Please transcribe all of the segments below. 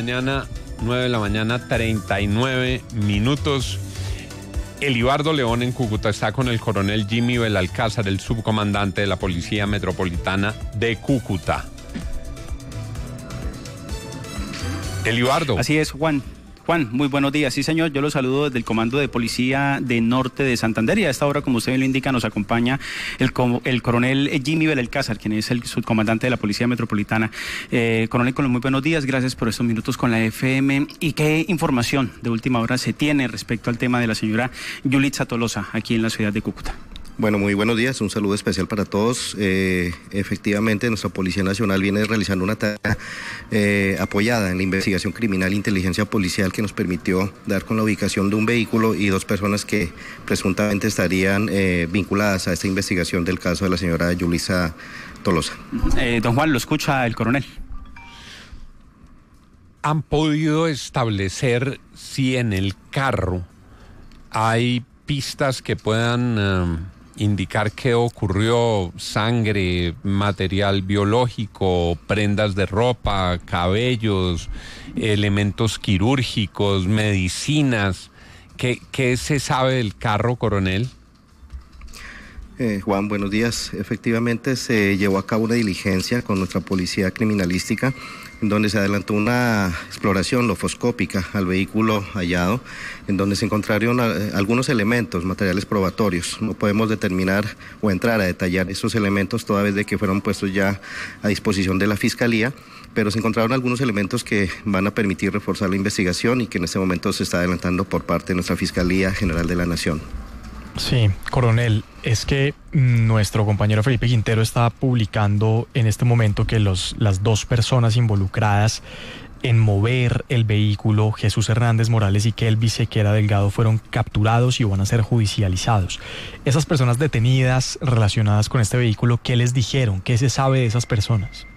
mañana, 39 minutos. Elibardo León en Cúcuta está con el coronel Jimmy Belalcázar, el subcomandante de la Policía Metropolitana de Cúcuta. Elibardo. Así es, Juan. Juan, muy buenos días. Sí, señor, yo lo saludo desde el Comando de Policía de Norte de Santander y a esta hora, como usted bien lo indica, nos acompaña el coronel Jimmy Belalcázar, quien es el subcomandante de la Policía Metropolitana. Coronel, con los muy buenos días, gracias por estos minutos con la FM. ¿Y qué información de última hora se tiene respecto al tema de la señora Yulitza Tolosa aquí en la ciudad de Cúcuta? Bueno, muy buenos días, un saludo especial para todos. Efectivamente, nuestra Policía Nacional viene realizando una tarea apoyada en la investigación criminal e inteligencia policial que nos permitió dar con la ubicación de un vehículo y 2 personas que presuntamente estarían vinculadas a esta investigación del caso de la señora Yulitza Tolosa. Don Juan, lo escucha el coronel. ¿Han podido establecer si en el carro hay pistas que puedan indicar qué ocurrió? Sangre, material biológico, prendas de ropa, cabellos, elementos quirúrgicos, medicinas. ¿Qué se sabe del carro, coronel? Juan, buenos días. Efectivamente se llevó a cabo una diligencia con nuestra policía criminalística en donde se adelantó una exploración lofoscópica al vehículo hallado, en donde se encontraron algunos elementos, materiales probatorios. No podemos determinar o entrar a detallar esos elementos toda vez de que fueron puestos ya a disposición de la Fiscalía, pero se encontraron algunos elementos que van a permitir reforzar la investigación y que en este momento se está adelantando por parte de nuestra Fiscalía General de la Nación. Sí, coronel, es que nuestro compañero Felipe Quintero está publicando en este momento que las 2 personas involucradas en mover el vehículo, Jesús Hernández Morales y Kelvis Sequera Delgado, fueron capturados y van a ser judicializados. Esas personas detenidas relacionadas con este vehículo, ¿qué les dijeron? ¿Qué se sabe de esas personas?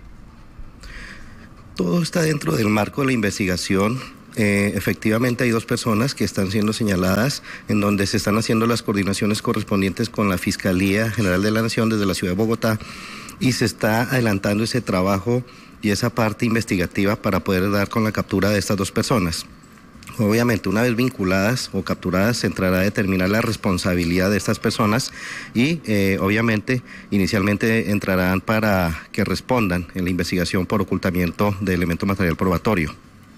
Todo está dentro del marco de la investigación. Efectivamente hay 2 personas que están siendo señaladas, en donde se están haciendo las coordinaciones correspondientes con la Fiscalía General de la Nación desde la ciudad de Bogotá y se está adelantando ese trabajo y esa parte investigativa para poder dar con la captura de estas 2 personas. Obviamente, una vez vinculadas o capturadas, se entrará a determinar la responsabilidad de estas personas y obviamente inicialmente entrarán para que respondan en la investigación por ocultamiento de elemento material probatorio.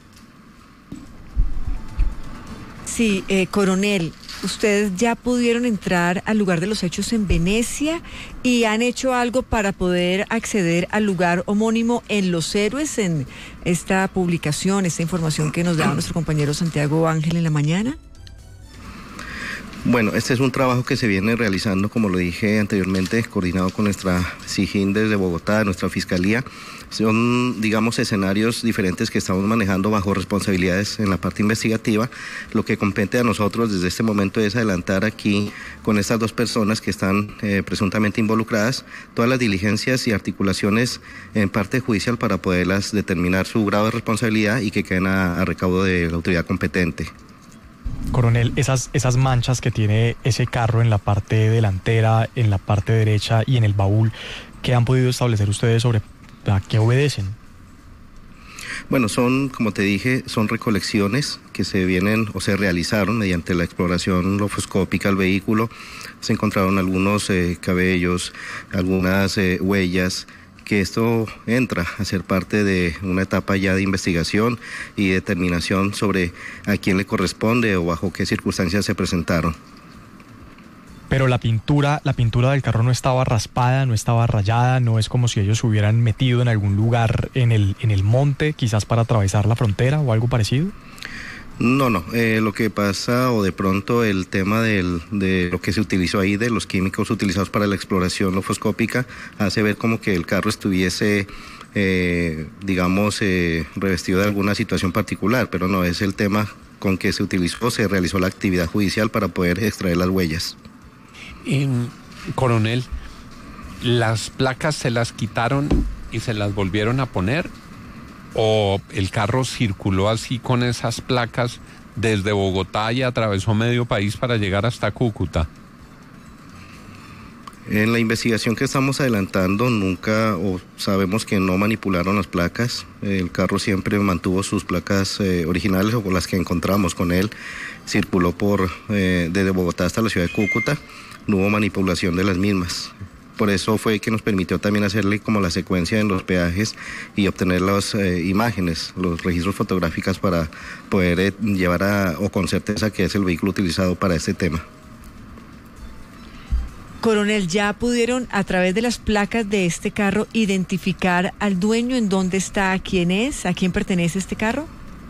Sí, coronel, ustedes ya pudieron entrar al lugar de los hechos en Venecia y han hecho algo para poder acceder al lugar homónimo en Los Héroes, en esta publicación, esta información que nos daba nuestro compañero Santiago Ángel en la mañana. Bueno, este es un trabajo que se viene realizando, como lo dije anteriormente, coordinado con nuestra SIGIN desde Bogotá, nuestra Fiscalía. Son, digamos, escenarios diferentes que estamos manejando bajo responsabilidades en la parte investigativa. Lo que compete a nosotros desde este momento es adelantar aquí con estas 2 personas que están presuntamente involucradas todas las diligencias y articulaciones en parte judicial para poderlas determinar su grado de responsabilidad y que queden a recaudo de la autoridad competente. Coronel, esas manchas que tiene ese carro en la parte delantera, en la parte derecha y en el baúl, ¿qué han podido establecer ustedes sobre a qué obedecen? Bueno, como te dije, son recolecciones que se vienen o se realizaron mediante la exploración lofoscópica al vehículo. Se encontraron algunos cabellos, algunas huellas, que esto entra a ser parte de una etapa ya de investigación y determinación sobre a quién le corresponde o bajo qué circunstancias se presentaron. Pero la pintura del carro no estaba raspada, no estaba rayada, no es como si ellos se hubieran metido en algún lugar en el monte, quizás para atravesar la frontera o algo parecido. No, lo que pasa o de pronto el tema de lo que se utilizó ahí, de los químicos utilizados para la exploración lofoscópica, hace ver como que el carro estuviese, revestido de alguna situación particular, pero no es el tema con que se realizó la actividad judicial para poder extraer las huellas. Coronel, ¿las placas se las quitaron y se las volvieron a poner? ¿O el carro circuló así con esas placas desde Bogotá y atravesó medio país para llegar hasta Cúcuta? En la investigación que estamos adelantando, nunca o sabemos que no manipularon las placas. El carro siempre mantuvo sus placas originales o con las que encontramos con él. Circuló desde Bogotá hasta la ciudad de Cúcuta. No hubo manipulación de las mismas. Por eso fue que nos permitió también hacerle como la secuencia en los peajes y obtener las imágenes, los registros fotográficos para poder llevar o con certeza que es el vehículo utilizado para este tema. Coronel, ¿ya pudieron a través de las placas de este carro identificar al dueño, en dónde está, quién es, a quién pertenece este carro?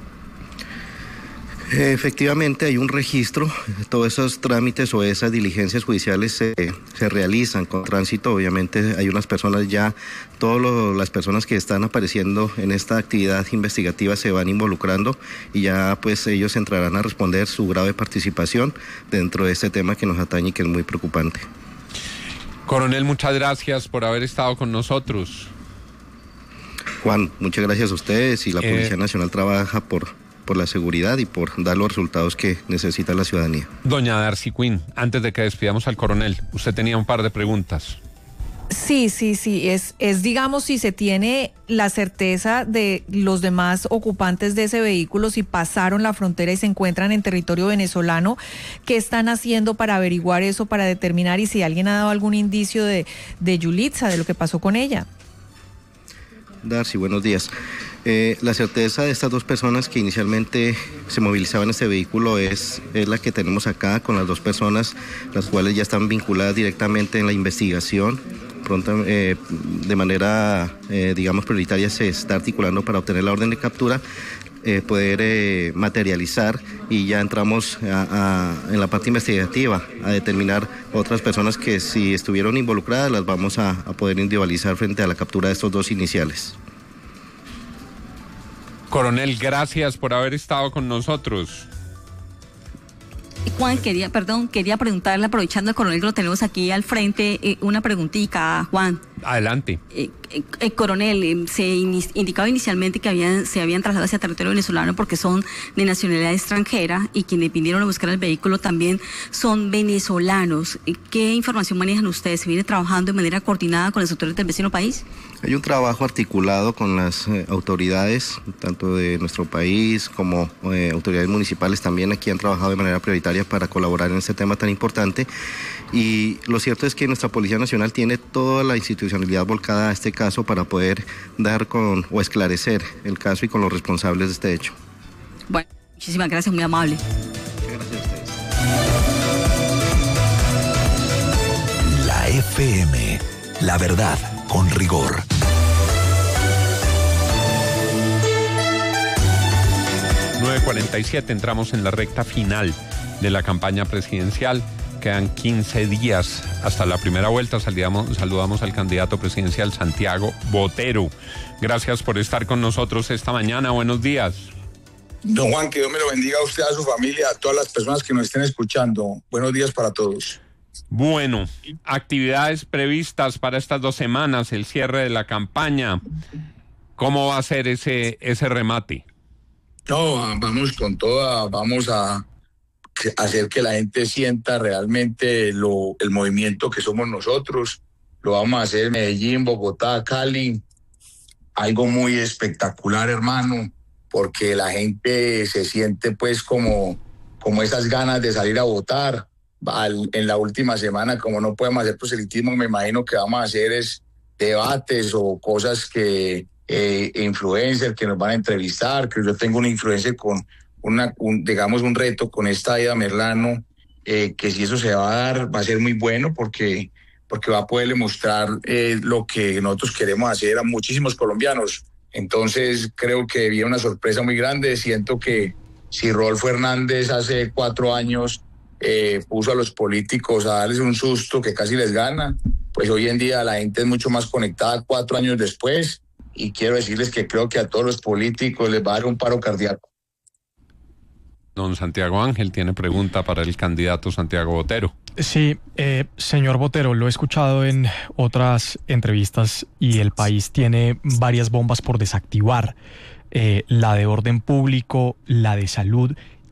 Efectivamente hay un registro, todos esos trámites o esas diligencias judiciales se realizan con tránsito. Obviamente hay unas personas ya, todas las personas que están apareciendo en esta actividad investigativa se van involucrando y ya pues ellos entrarán a responder su grave participación dentro de este tema que nos atañe y que es muy preocupante. Coronel, muchas gracias por haber estado con nosotros. Juan, muchas gracias a ustedes y la Policía Nacional trabaja por la seguridad y por dar los resultados que necesita la ciudadanía. Doña Darcy Quinn, antes de que despidamos al coronel, usted tenía un par de preguntas. Sí, es digamos, si se tiene la certeza de los demás ocupantes de ese vehículo, si pasaron la frontera y se encuentran en territorio venezolano, ¿qué están haciendo para averiguar eso, para determinar y si alguien ha dado algún indicio de Yulitza, de lo que pasó con ella? Darcy, buenos días. La certeza de estas dos personas que inicialmente se movilizaban en este vehículo es la que tenemos acá con las dos personas, las cuales ya están vinculadas directamente en la investigación. Pronto, de manera, digamos, prioritaria se está articulando para obtener la orden de captura, poder materializar y ya entramos en la parte investigativa a determinar otras personas que si estuvieron involucradas las vamos a poder individualizar frente a la captura de estos dos iniciales. Coronel, gracias por haber estado con nosotros. Juan, quería preguntarle, aprovechando al coronel que lo tenemos aquí al frente, una preguntita, Juan. Adelante. Coronel, se indicaba inicialmente que se habían trasladado hacia territorio venezolano porque son de nacionalidad extranjera y quienes vinieron a buscar el vehículo también son venezolanos. ¿Qué información manejan ustedes? ¿Se viene trabajando de manera coordinada con las autoridades del vecino país? Hay un trabajo articulado con las autoridades, tanto de nuestro país como autoridades municipales también aquí han trabajado de manera prioritaria para colaborar en este tema tan importante. Y lo cierto es que nuestra Policía Nacional tiene toda la institucionalidad volcada a este caso para poder dar o esclarecer el caso y con los responsables de este hecho. Bueno, muchísimas gracias, muy amable. Muchas gracias a ustedes. La FM, la verdad con rigor. ...9:47, entramos en la recta final de la campaña presidencial. Quedan 15 días hasta la primera vuelta. Saludamos al candidato presidencial Santiago Botero. Gracias por estar con nosotros esta mañana. Buenos días. Don Juan, que Dios me lo bendiga a usted, a su familia, a todas las personas que nos estén escuchando. Buenos días para todos. Bueno, actividades previstas para estas 2 semanas, el cierre de la campaña. ¿Cómo va a ser ese remate? No, vamos con toda, vamos a hacer que la gente sienta realmente el movimiento que somos nosotros. Lo vamos a hacer en Medellín, Bogotá, Cali. Algo muy espectacular, hermano, porque la gente se siente pues como esas ganas de salir a votar. En la última semana, como no podemos hacer proselitismo, me imagino que vamos a hacer es debates o cosas que influencers que nos van a entrevistar, que yo tengo una influencer con digamos un reto con esta Aida Merlano, que si eso se va a dar va a ser muy bueno porque va a poderle mostrar lo que nosotros queremos hacer a muchísimos colombianos. Entonces creo que viene una sorpresa muy grande. Siento que si Rodolfo Hernández hace 4 años puso a los políticos a darles un susto que casi les gana, pues hoy en día la gente es mucho más conectada 4 años después, y quiero decirles que creo que a todos los políticos les va a dar un paro cardíaco. Don Santiago Ángel tiene pregunta para el candidato Santiago Botero. Sí, señor Botero, lo he escuchado en otras entrevistas y el país tiene varias bombas por desactivar, la de orden público, la de salud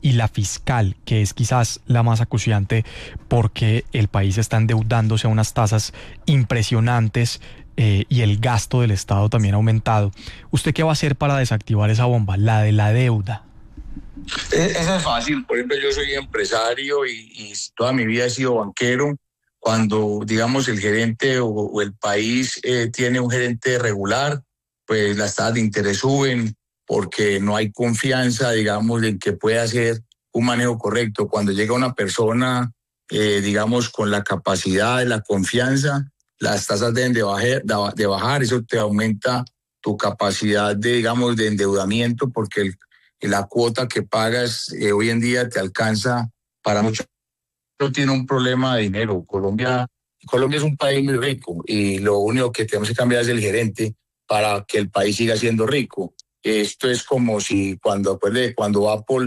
y la fiscal, que es quizás la más acuciante porque el país está endeudándose a unas tasas impresionantes y el gasto del Estado también ha aumentado. ¿Usted qué va a hacer para desactivar esa bomba, la de la deuda? Eso es fácil. Por ejemplo, yo soy empresario y toda mi vida he sido banquero. Cuando, digamos, el gerente o el país tiene un gerente regular, pues las tasas de interés suben porque no hay confianza, digamos, en que pueda hacer un manejo correcto. Cuando llega una persona, digamos, con la capacidad de la confianza, las tasas deben de bajar. Eso te aumenta tu capacidad de, digamos, de endeudamiento, porque la cuota que pagas hoy en día te alcanza para mucho. No tiene un problema de dinero. Colombia es un país muy rico y lo único que tenemos que cambiar es el gerente para que el país siga siendo rico. Esto es como si cuando Apple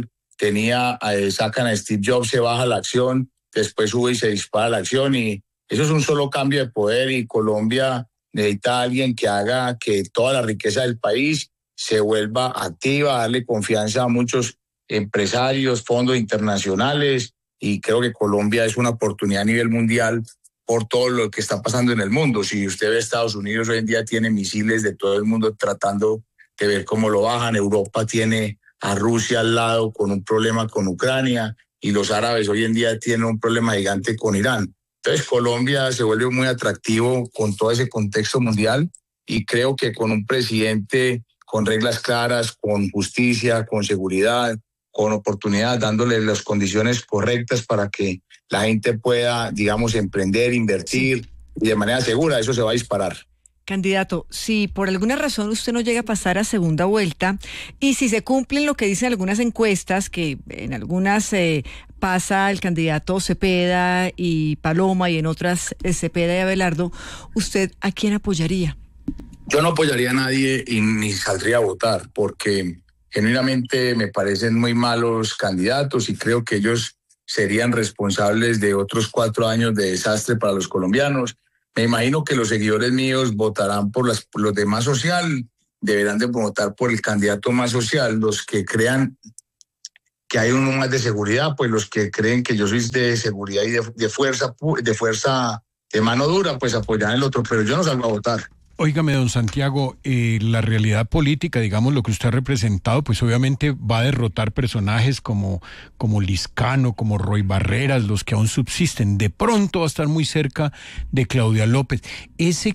sacan a Steve Jobs, se baja la acción, después sube y se dispara la acción, y eso es un solo cambio de poder, y Colombia necesita a alguien que haga que toda la riqueza del país se vuelva activa, darle confianza a muchos empresarios, fondos internacionales, y creo que Colombia es una oportunidad a nivel mundial por todo lo que está pasando en el mundo. Si usted ve Estados Unidos hoy en día tiene misiles de todo el mundo tratando de ver cómo lo bajan. Europa tiene a Rusia al lado con un problema con Ucrania, y los árabes hoy en día tienen un problema gigante con Irán. Entonces Colombia se vuelve muy atractivo con todo ese contexto mundial, y creo que con un presidente con reglas claras, con justicia, con seguridad, con oportunidad, dándole las condiciones correctas para que la gente pueda, digamos, emprender, invertir y de manera segura, eso se va a disparar. Candidato, si por alguna razón usted no llega a pasar a segunda vuelta, y si se cumplen lo que dicen algunas encuestas, que en algunas pasa el candidato Cepeda y Paloma, y en otras Cepeda y Abelardo, ¿usted a quién apoyaría? Yo no apoyaría a nadie y ni saldría a votar, porque genuinamente me parecen muy malos candidatos, y creo que ellos serían responsables de otros 4 años de desastre para los colombianos. Me imagino que los seguidores míos votarán por los de Más Social, deberán de votar por el candidato Más Social. Los que crean que hay uno más de seguridad, pues los que creen que yo soy de seguridad y de fuerza de mano dura, pues apoyarán el otro, pero yo no salgo a votar. Óigame, don Santiago, la realidad política, digamos, lo que usted ha representado, pues obviamente va a derrotar personajes como Lizcano, como Roy Barreras, los que aún subsisten. De pronto va a estar muy cerca de Claudia López. Ese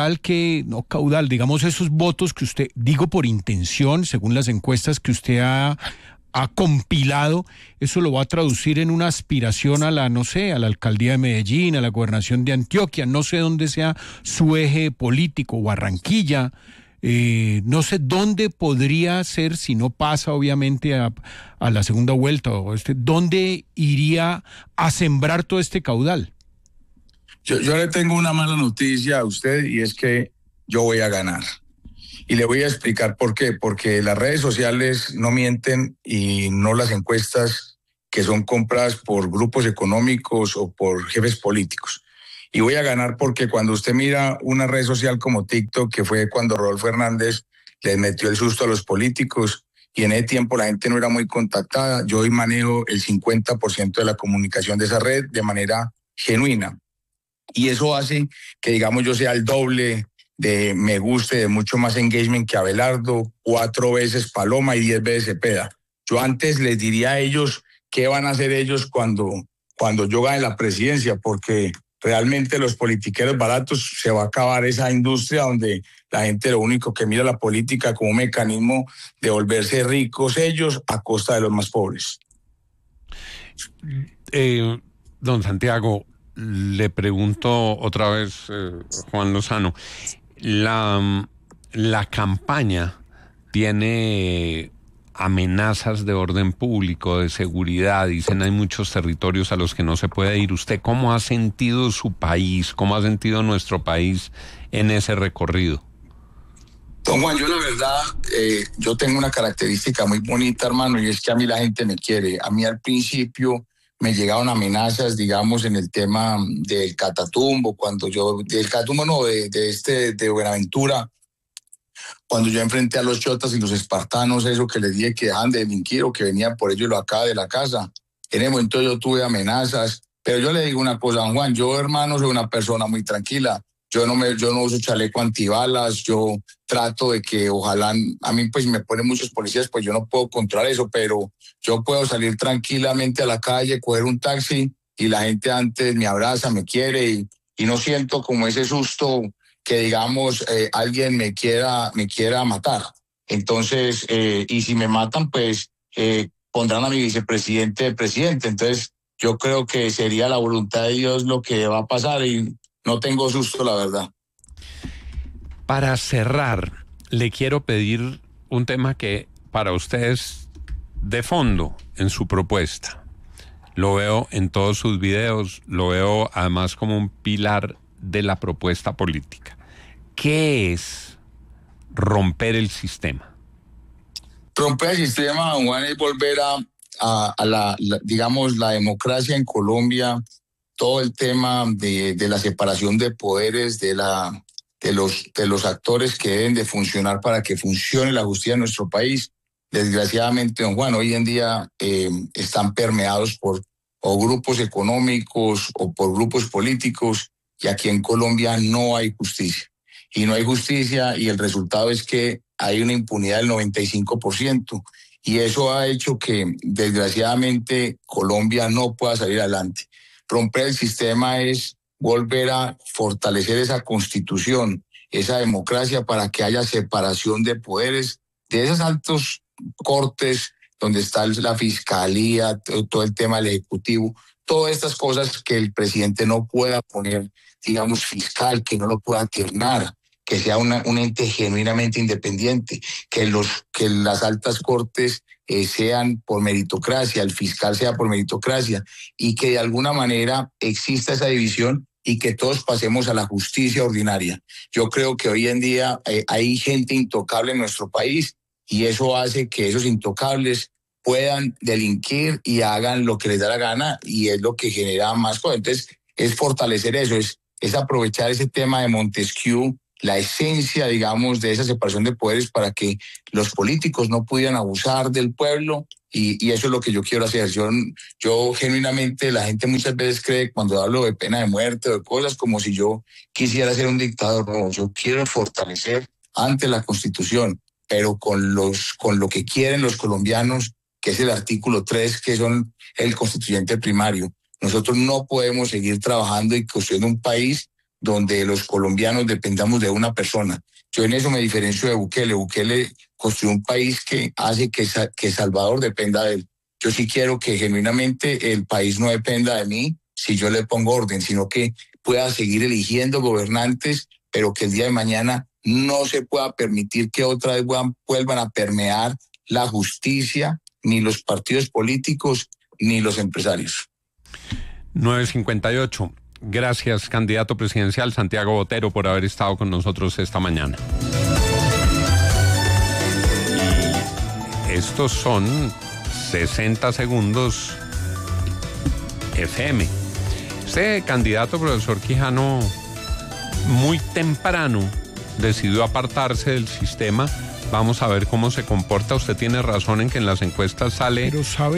digamos, esos votos que usted, digo por intención, según las encuestas que usted ha compilado, eso lo va a traducir en una aspiración a la alcaldía de Medellín, a la gobernación de Antioquia, no sé dónde sea su eje político, Barranquilla, no sé dónde podría ser, si no pasa obviamente a la segunda vuelta, ¿dónde iría a sembrar todo este caudal? Yo le tengo una mala noticia a usted, y es que yo voy a ganar. Y le voy a explicar por qué. Porque las redes sociales no mienten, y no las encuestas que son compradas por grupos económicos o por jefes políticos. Y voy a ganar porque cuando usted mira una red social como TikTok, que fue cuando Rodolfo Hernández les metió el susto a los políticos, y en ese tiempo la gente no era muy contactada, yo hoy manejo el 50% de la comunicación de esa red de manera genuina. Y eso hace que, digamos, yo sea el doble de me guste, de mucho más engagement que Abelardo, 4 veces Paloma y 10 veces Cepeda. Yo antes les diría a ellos qué van a hacer ellos cuando yo gane la presidencia, porque realmente los politiqueros baratos, se va a acabar esa industria donde la gente lo único que mira la política como un mecanismo de volverse ricos ellos a costa de los más pobres. Don Santiago, le pregunto otra vez, Juan Lozano, la campaña tiene amenazas de orden público, de seguridad, dicen hay muchos territorios a los que no se puede ir. ¿Usted cómo ha sentido su país, cómo ha sentido nuestro país en ese recorrido? Don Juan, yo la verdad, yo tengo una característica muy bonita, hermano, y es que a mí la gente me quiere. A mí al principio me llegaron amenazas, digamos, en el tema del Catatumbo, de Buenaventura, Cuando yo enfrenté a los chotas y los espartanos, eso que les dije que dejan de delinquir o que venían por ello y lo acá de la casa. En el momento yo tuve amenazas, pero yo le digo una cosa, don Juan, yo, hermano, soy una persona muy tranquila. Yo no uso chaleco antibalas, yo trato de que ojalá, a mí pues me ponen muchos policías, pues yo no puedo controlar eso, pero yo puedo salir tranquilamente a la calle, coger un taxi y la gente antes me abraza, me quiere y no siento como ese susto que digamos alguien me quiera matar. Entonces, y si me matan, pues pondrán a mi vicepresidente de presidente. Entonces, yo creo que sería la voluntad de Dios lo que va a pasar y no tengo susto, la verdad. Para cerrar, le quiero pedir un tema que para ustedes de fondo en su propuesta. Lo veo en todos sus videos, lo veo además como un pilar de la propuesta política. ¿Qué es romper el sistema? Romper el sistema, don Juan, es volver a la democracia en Colombia, todo el tema de la separación de poderes, de los actores que deben de funcionar para que funcione la justicia en nuestro país. Desgraciadamente, don Juan, hoy en día están permeados por o grupos económicos o por grupos políticos, y aquí en Colombia no hay justicia. Y no hay justicia y el resultado es que hay una impunidad del 95%. Y eso ha hecho que, desgraciadamente, Colombia no pueda salir adelante. Romper el sistema es volver a fortalecer esa constitución, esa democracia para que haya separación de poderes, de esos altos cortes donde está la fiscalía, todo el tema del ejecutivo, todas estas cosas que el presidente no pueda poner, digamos, fiscal, que no lo pueda alternar, que sea un ente genuinamente independiente, que las altas cortes sean por meritocracia, el fiscal sea por meritocracia, y que de alguna manera exista esa división y que todos pasemos a la justicia ordinaria. Yo creo que hoy en día hay gente intocable en nuestro país y eso hace que esos intocables puedan delinquir y hagan lo que les da la gana y es lo que genera más cosas. Entonces, es fortalecer eso, es aprovechar ese tema de Montesquieu, la esencia, digamos, de esa separación de poderes para que los políticos no pudieran abusar del pueblo y eso es lo que yo quiero hacer. Yo genuinamente, la gente muchas veces cree cuando hablo de pena de muerte o de cosas como si yo quisiera ser un dictador. No, yo quiero fortalecer ante la Constitución, pero con lo que quieren los colombianos, que es el artículo 3, que son el constituyente primario. Nosotros no podemos seguir trabajando y construyendo un país donde los colombianos dependamos de una persona. Yo en eso me diferencio de Bukele. Bukele construyó un país que hace que Salvador dependa de él. Yo sí quiero que genuinamente el país no dependa de mí si yo le pongo orden, sino que pueda seguir eligiendo gobernantes, pero que el día de mañana no se pueda permitir que otra vez vuelvan a permear la justicia, ni los partidos políticos, ni los empresarios. 9:58. Gracias, candidato presidencial Santiago Botero, por haber estado con nosotros esta mañana. Y estos son 60 segundos FM. Este candidato, profesor Quijano, muy temprano decidió apartarse del sistema. Vamos a ver cómo se comporta. Usted tiene razón en que en las encuestas sale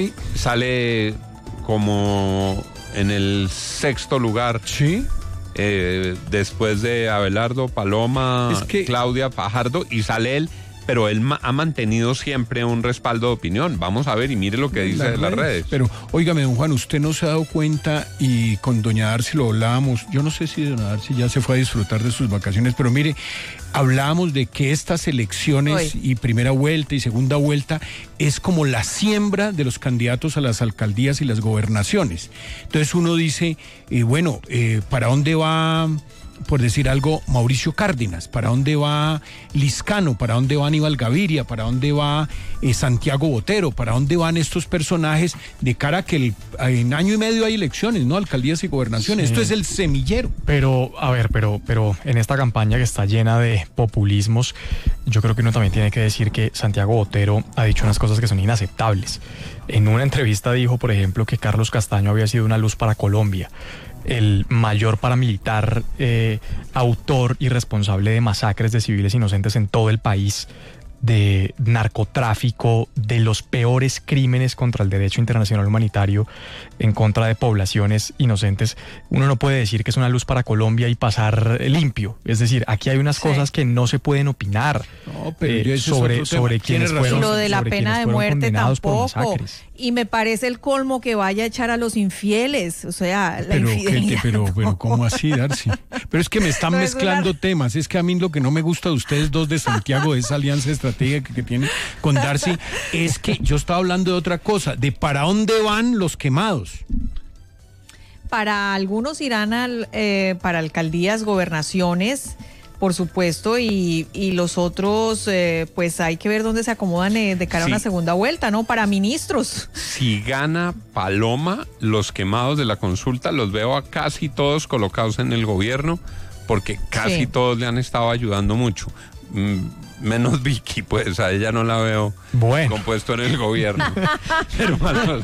como en el 6º lugar. Sí. Después de Abelardo, Paloma, Claudia, Fajardo, y sale él, pero él ha mantenido siempre un respaldo de opinión. Vamos a ver y mire lo que dice de las redes. Pero, óigame, don Juan, usted no se ha dado cuenta, y con doña Darcy lo hablábamos, yo no sé si doña Darcy ya se fue a disfrutar de sus vacaciones, pero mire, hablábamos de que estas elecciones y primera vuelta y segunda vuelta es como la siembra de los candidatos a las alcaldías y las gobernaciones. Entonces uno dice, ¿para dónde va, por decir algo, Mauricio Cárdenas? ¿Para dónde va Liscano? ¿Para dónde va Aníbal Gaviria? ¿Para dónde va Santiago Botero? ¿Para dónde van estos personajes de cara a que en año y medio hay elecciones, ¿no? Alcaldías y gobernaciones. Sí. Esto es el semillero. Pero, a ver, pero en esta campaña que está llena de populismos, yo creo que uno también tiene que decir que Santiago Botero ha dicho unas cosas que son inaceptables. En una entrevista dijo, por ejemplo, que Carlos Castaño había sido una luz para Colombia, el mayor paramilitar, autor y responsable de masacres de civiles inocentes en todo el país, de narcotráfico, de los peores crímenes contra el derecho internacional humanitario en contra de poblaciones inocentes. Uno no puede decir que es una luz para Colombia y pasar limpio. Es decir, aquí hay unas cosas que no se pueden opinar sobre quienes fueron. Lo de la pena de muerte tampoco. Y me parece el colmo que vaya a echar a los infieles, o sea, la infidelidad. Pero ¿cómo así, Darcy? Pero es que me están mezclando temas. Es que a mí lo que no me gusta de ustedes dos de Santiago, de esa alianza estratégica que tiene con Darcy, es que yo estaba hablando de otra cosa, de para dónde van los quemados. Para algunos irán para alcaldías, gobernaciones, por supuesto, y los otros, pues hay que ver dónde se acomodan de cara a una segunda vuelta, ¿no? Para ministros. Si gana Paloma, los quemados de la consulta los veo a casi todos colocados en el gobierno, porque casi todos le han estado ayudando mucho. Menos Vicky, pues a ella no la veo compuesto en el gobierno. Pero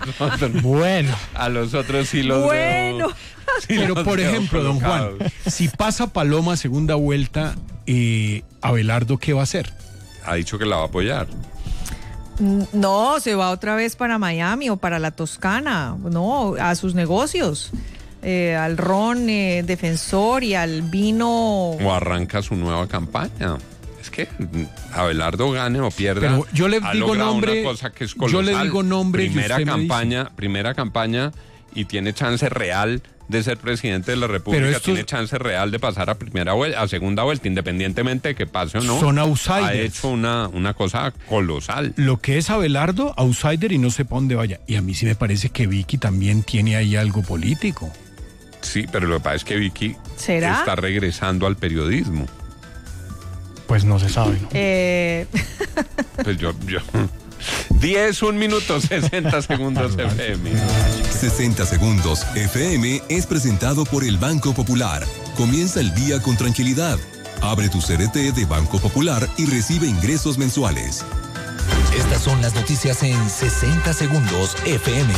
a los otros sí los veo. Sí, pero por ejemplo, don Juan, si pasa Paloma segunda vuelta, Abelardo, ¿qué va a hacer? Ha dicho que la va a apoyar. No, se va otra vez para Miami o para la Toscana, no, a sus negocios. Al ron defensor y al vino. O arranca su nueva campaña. Es que Abelardo gane o pierda. Pero yo le digo nombre. Una cosa que es colosal. Yo le digo nombre. Primera campaña y tiene chance real de ser presidente de la República, tiene chance real de pasar a segunda vuelta, independientemente de que pase o no. Son outsiders. Ha hecho una cosa colosal. Lo que es Abelardo, outsider y no sé para dónde vaya. Y a mí sí me parece que Vicky también tiene ahí algo político. Sí, pero lo que pasa es que Vicky está regresando al periodismo. Pues no se sabe, ¿no? Pues yo 10, 1 minuto, 60 segundos FM. 60 segundos FM es presentado por el Banco Popular. Comienza el día con tranquilidad. Abre tu CDT de Banco Popular y recibe ingresos mensuales. Estas son las noticias en 60 segundos FM.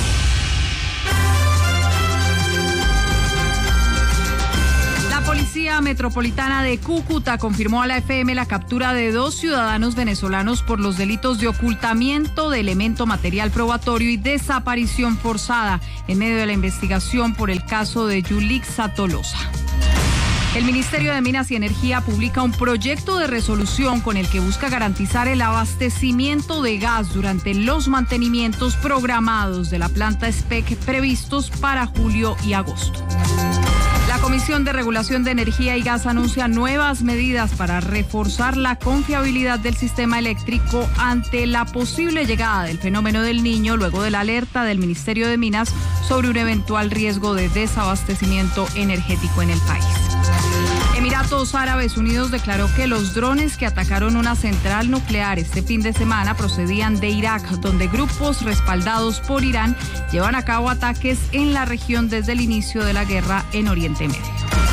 La Policía Metropolitana de Cúcuta confirmó a la FM la captura de 2 ciudadanos venezolanos por los delitos de ocultamiento de elemento material probatorio y desaparición forzada en medio de la investigación por el caso de Yulixa Tolosa. El Ministerio de Minas y Energía publica un proyecto de resolución con el que busca garantizar el abastecimiento de gas durante los mantenimientos programados de la planta SPEC previstos para julio y agosto. La Comisión de Regulación de Energía y Gas anuncia nuevas medidas para reforzar la confiabilidad del sistema eléctrico ante la posible llegada del fenómeno del Niño, luego de la alerta del Ministerio de Minas sobre un eventual riesgo de desabastecimiento energético en el país. Emiratos Árabes Unidos declaró que los drones que atacaron una central nuclear este fin de semana procedían de Irak, donde grupos respaldados por Irán llevan a cabo ataques en la región desde el inicio de la guerra en Oriente Medio.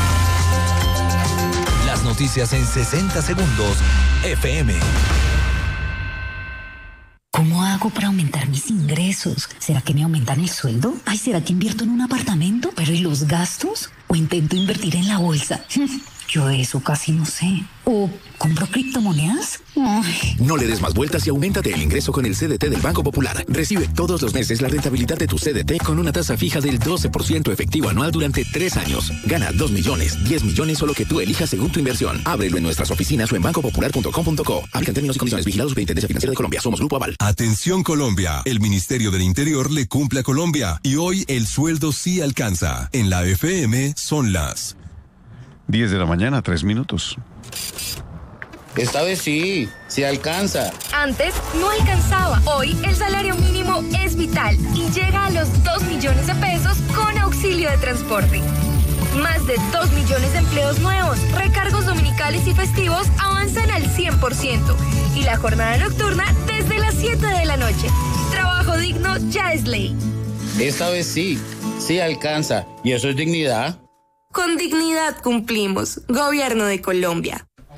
Las noticias en 60 segundos FM. ¿Cómo hago para aumentar mis ingresos? ¿Será que me aumentan el sueldo? Ay, ¿será que invierto en un apartamento? ¿Pero y los gastos? ¿O intento invertir en la bolsa? Yo de eso casi no sé. ¿O compro criptomonedas? Ay. No le des más vueltas y auméntate el ingreso con el CDT del Banco Popular. Recibe todos los meses la rentabilidad de tu CDT con una tasa fija del 12% efectivo anual durante 3 años. Gana 2 millones, 10 millones o lo que tú elijas según tu inversión. Ábrelo en nuestras oficinas o en bancopopular.com.co. Aplican términos y condiciones. Vigilados Superintendencia Financiera de Colombia. Somos Grupo Aval. Atención Colombia. El Ministerio del Interior le cumple a Colombia y hoy el sueldo sí alcanza. En la FM son las 10 de la mañana, 3 minutos. Esta vez sí alcanza. Antes no alcanzaba. Hoy el salario mínimo es vital y llega a los 2 millones de pesos con auxilio de transporte. Más de 2 millones de empleos nuevos, recargos dominicales y festivos avanzan al 100% y la jornada nocturna desde las 7 de la noche. Trabajo digno ya es ley. Esta vez sí alcanza. ¿Y eso es dignidad? Con dignidad cumplimos. Gobierno de Colombia.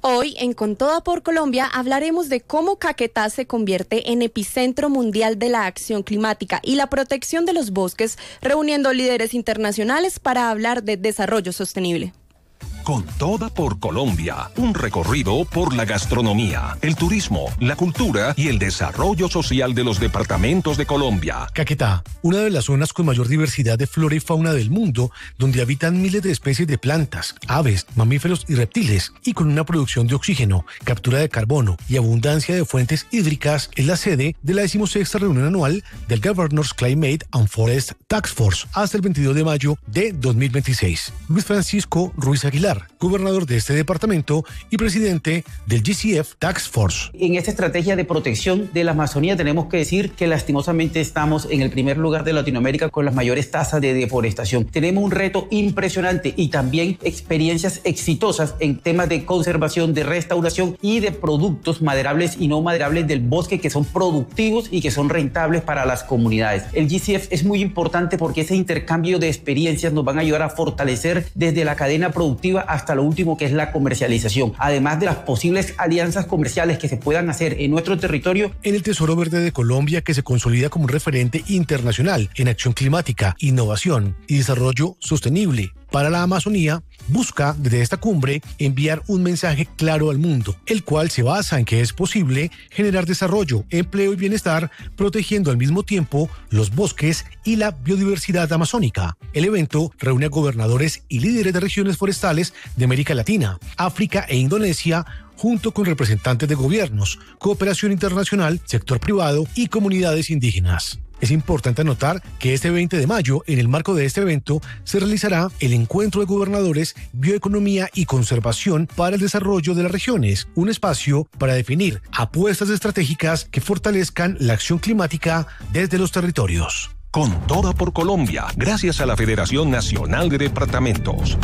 Hoy, en Con Toda por Colombia, hablaremos de cómo Caquetá se convierte en epicentro mundial de la acción climática y la protección de los bosques, reuniendo líderes internacionales para hablar de desarrollo sostenible. Con Toda por Colombia, un recorrido por la gastronomía, el turismo, la cultura y el desarrollo social de los departamentos de Colombia. Caquetá, una de las zonas con mayor diversidad de flora y fauna del mundo, donde habitan miles de especies de plantas, aves, mamíferos y reptiles, y con una producción de oxígeno, captura de carbono y abundancia de fuentes hídricas, es la sede de la 16ª reunión anual del Governor's Climate and Forest Task Force hasta el 22 de mayo de 2026. Luis Francisco Ruiz Aguilar, gobernador de este departamento y presidente del GCF Task Force. En esta estrategia de protección de la Amazonía tenemos que decir que lastimosamente estamos en el primer lugar de Latinoamérica con las mayores tasas de deforestación. Tenemos un reto impresionante y también experiencias exitosas en temas de conservación, de restauración y de productos maderables y no maderables del bosque que son productivos y que son rentables para las comunidades. El GCF es muy importante porque ese intercambio de experiencias nos van a ayudar a fortalecer desde la cadena productiva hasta lo último que es la comercialización, además de las posibles alianzas comerciales que se puedan hacer en nuestro territorio. En el Tesoro Verde de Colombia, que se consolida como un referente internacional en acción climática, innovación y desarrollo sostenible para la Amazonía, busca desde esta cumbre enviar un mensaje claro al mundo, el cual se basa en que es posible generar desarrollo, empleo y bienestar, protegiendo al mismo tiempo los bosques y la biodiversidad amazónica. El evento reúne a gobernadores y líderes de regiones forestales de América Latina, África e Indonesia, junto con representantes de gobiernos, cooperación internacional, sector privado y comunidades indígenas. Es importante anotar que este 20 de mayo, en el marco de este evento, se realizará el Encuentro de Gobernadores, Bioeconomía y Conservación para el Desarrollo de las Regiones, un espacio para definir apuestas estratégicas que fortalezcan la acción climática desde los territorios. Con Toda por Colombia, gracias a la Federación Nacional de Departamentos.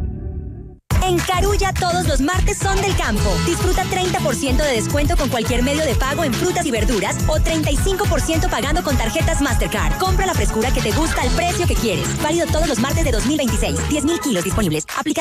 En Carulla todos los martes son del campo. Disfruta 30% de descuento con cualquier medio de pago en frutas y verduras o 35% pagando con tarjetas Mastercard. Compra la frescura que te gusta al precio que quieres. Válido todos los martes de 2026. 10.000 kilos disponibles. Aplica